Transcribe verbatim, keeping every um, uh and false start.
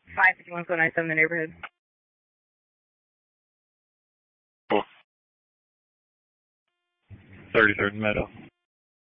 five fifty-one code ninety-seven in the neighborhood. thirty-third Meadow.